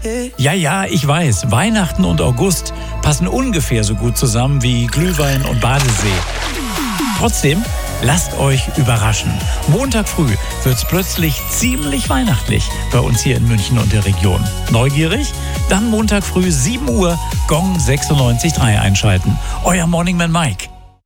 Ja, ich weiß, Weihnachten und August passen ungefähr so gut zusammen wie Glühwein und Badesee. Trotzdem, lasst euch überraschen. Montag früh wird's plötzlich ziemlich weihnachtlich bei uns hier in München und der Region. Neugierig? Dann Montag früh 7 Uhr Gong 96.3 einschalten. Euer Morningman Mike.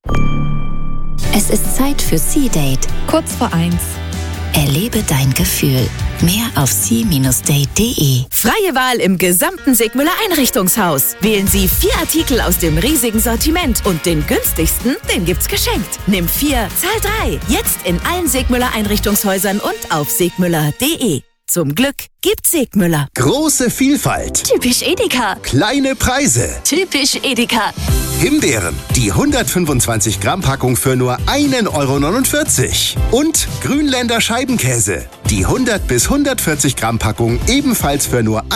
Es ist Zeit für C-Date. Kurz vor 1. Erlebe dein Gefühl. Mehr auf c-date.de. Freie Wahl im gesamten Segmüller Einrichtungshaus. Wählen Sie 4 Artikel aus dem riesigen Sortiment und den günstigsten, den gibt's geschenkt. Nimm 4, zahl 3. Jetzt in allen Segmüller Einrichtungshäusern und auf segmüller.de. Zum Glück gibt's Segmüller. Große Vielfalt. Typisch Edeka. Kleine Preise. Typisch Edeka. Himbeeren, die 125 Gramm Packung für nur 1,49 €. Und Grünländer Scheibenkäse, die 100 bis 140 Gramm Packung ebenfalls für nur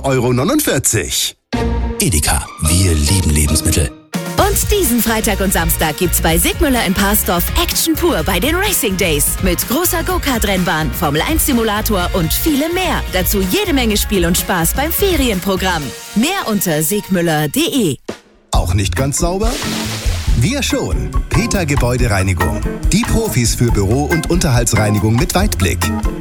1,49 €. Edeka, wir lieben Lebensmittel. Und diesen Freitag und Samstag gibt's bei Sigmüller in Parsdorf Action pur bei den Racing Days. Mit großer Go-Kart-Rennbahn, Formel-1-Simulator und vielem mehr. Dazu jede Menge Spiel und Spaß beim Ferienprogramm. Mehr unter sigmüller.de. Auch nicht ganz sauber? Wir schon. Peter Gebäudereinigung. Die Profis für Büro- und Unterhaltsreinigung mit Weitblick.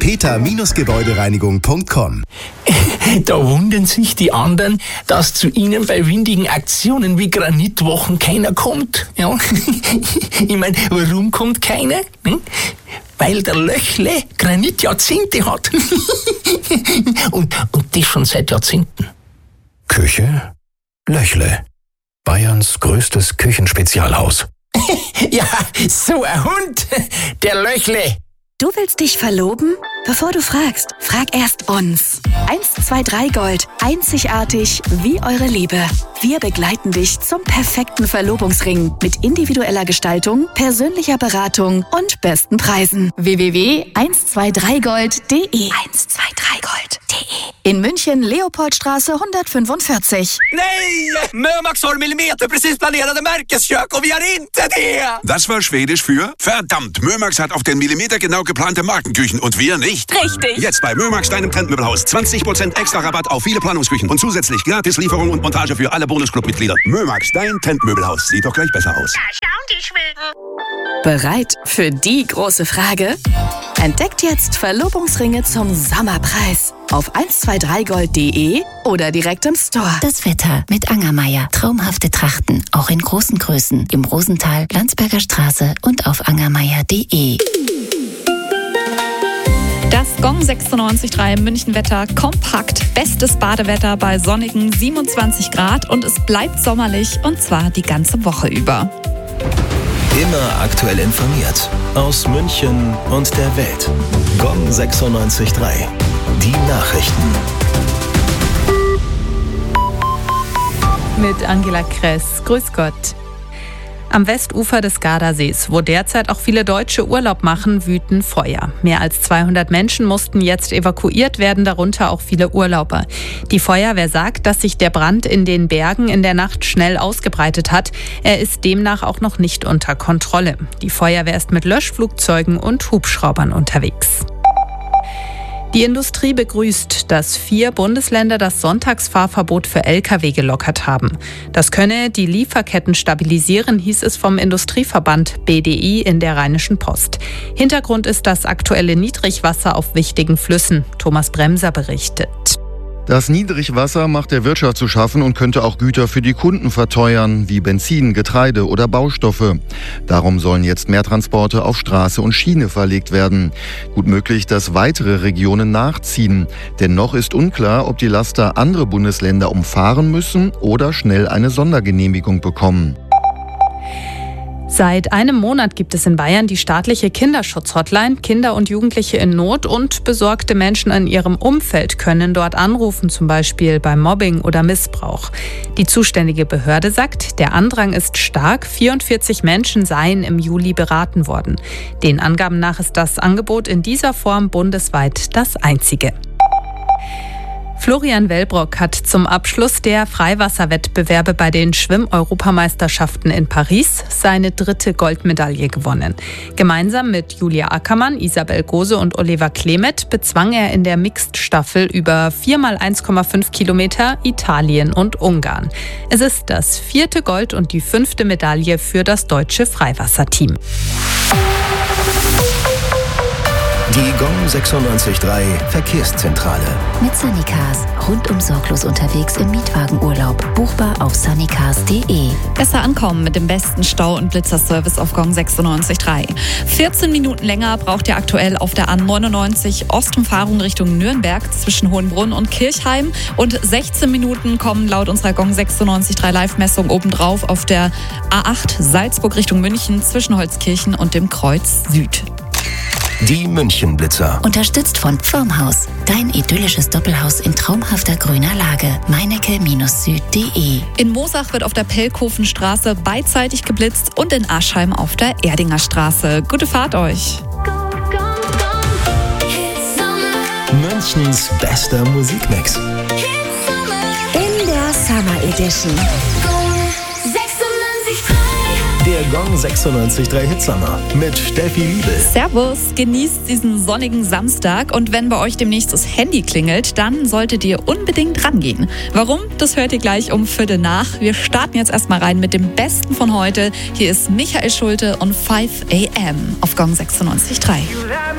peter-gebäudereinigung.com. Da wundern sich die anderen, dass zu ihnen bei windigen Aktionen wie Granitwochen keiner kommt. Ja. Ich meine, warum kommt keiner? Weil der Löchle Granitjahrzehnte hat. und das schon seit Jahrzehnten. Küche Löchle. Bayerns größtes Küchenspezialhaus. Ja, so ein Hund, der Löchle. Du willst dich verloben? Bevor du fragst, frag erst uns. 123 Gold. Einzigartig wie eure Liebe. Wir begleiten dich zum perfekten Verlobungsring mit individueller Gestaltung, persönlicher Beratung und besten Preisen. www.123gold.de 123gold.de. In München, Leopoldstraße 145. Nej! Mömax har millimeterprecis planerade Märkeskök och vi har inte det! Das war Schwedisch für verdammt, Mömax hat auf den Millimeter genau geplante Markenküchen und wir nicht. Richtig. Jetzt bei Mömax, deinem Trendmöbelhaus. 20% extra Rabatt auf viele Planungsküchen und zusätzlich gratis Lieferung und Montage für alle Bonusclub-Mitglieder. Mömax, dein Trendmöbelhaus. Sieht doch gleich besser aus. Bereit für die große Frage? Entdeckt jetzt Verlobungsringe zum Sommerpreis auf 123gold.de oder direkt im Store. Das Wetter mit Angermeier. Traumhafte Trachten, auch in großen Größen. Im Rosental, Landsberger Straße und auf angermeier.de. Das Gong 96.3 Münchenwetter kompakt. Bestes Badewetter bei sonnigen 27 Grad und es bleibt sommerlich und zwar die ganze Woche über. Immer aktuell informiert. Aus München und der Welt. Gong 96.3. Die Nachrichten. Mit Angela Kress. Grüß Gott. Am Westufer des Gardasees, wo derzeit auch viele Deutsche Urlaub machen, wüten Feuer. Mehr als 200 Menschen mussten jetzt evakuiert werden, darunter auch viele Urlauber. Die Feuerwehr sagt, dass sich der Brand in den Bergen in der Nacht schnell ausgebreitet hat. Er ist demnach auch noch nicht unter Kontrolle. Die Feuerwehr ist mit Löschflugzeugen und Hubschraubern unterwegs. Die Industrie begrüßt, dass 4 Bundesländer das Sonntagsfahrverbot für Lkw gelockert haben. Das könne die Lieferketten stabilisieren, hieß es vom Industrieverband BDI in der Rheinischen Post. Hintergrund ist das aktuelle Niedrigwasser auf wichtigen Flüssen. Thomas Bremser berichtet. Das Niedrigwasser macht der Wirtschaft zu schaffen und könnte auch Güter für die Kunden verteuern, wie Benzin, Getreide oder Baustoffe. Darum sollen jetzt mehr Transporte auf Straße und Schiene verlegt werden. Gut möglich, dass weitere Regionen nachziehen. Denn noch ist unklar, ob die Laster andere Bundesländer umfahren müssen oder schnell eine Sondergenehmigung bekommen. Seit einem Monat gibt es in Bayern die staatliche Kinderschutzhotline. Kinder und Jugendliche in Not und besorgte Menschen in ihrem Umfeld können dort anrufen, zum Beispiel bei Mobbing oder Missbrauch. Die zuständige Behörde sagt, der Andrang ist stark. 44 Menschen seien im Juli beraten worden. Den Angaben nach ist das Angebot in dieser Form bundesweit das einzige. Florian Wellbrock hat zum Abschluss der Freiwasserwettbewerbe bei den Schwimm-Europameisterschaften in Paris seine 3. Goldmedaille gewonnen. Gemeinsam mit Julia Ackermann, Isabel Gose und Oliver Klemet bezwang er in der Mixed-Staffel über 4x1,5 Kilometer Italien und Ungarn. Es ist das 4. Gold und die 5. Medaille für das deutsche Freiwasserteam. Die Gong 96.3 Verkehrszentrale. Mit Sunnycars. Rundum sorglos unterwegs im Mietwagenurlaub. Buchbar auf sunnycars.de. Besser ankommen mit dem besten Stau- und Blitzerservice auf Gong 96.3. 14 Minuten länger braucht ihr aktuell auf der A99 Ostumfahrung Richtung Nürnberg zwischen Hohenbrunn und Kirchheim. Und 16 Minuten kommen laut unserer Gong 96.3 Live-Messung obendrauf auf der A8 Salzburg Richtung München zwischen Holzkirchen und dem Kreuz Süd. Die Münchenblitzer. Unterstützt von Pfirmhaus. Dein idyllisches Doppelhaus in traumhafter grüner Lage. Meinecke-süd.de. In Moosach wird auf der Pellkofenstraße beidseitig geblitzt und in Aschheim auf der Erdinger Straße. Gute Fahrt euch. Münchens bester Musikmix. In der Summer Edition. Der Gong 96.3 Hitsommer mit Steffi Liebel. Servus, genießt diesen sonnigen Samstag und wenn bei euch demnächst das Handy klingelt, dann solltet ihr unbedingt rangehen. Warum? Das hört ihr gleich um 7:15. Wir starten jetzt erstmal rein mit dem Besten von heute. Hier ist Michael Schulte und 5 AM auf Gong 96.3.